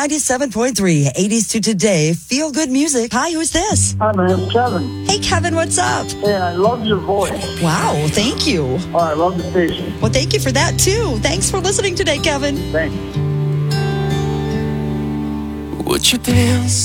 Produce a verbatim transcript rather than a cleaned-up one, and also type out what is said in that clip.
ninety-seven point three, eighties to today, feel good music. Hi, who's this? Hi, my name's Kevin. Hey, Kevin, what's up? Hey, I love your voice. Wow, thank you. Oh, I love the station. Well, thank you for that, too. Thanks for listening today, Kevin. Thanks. Would you dance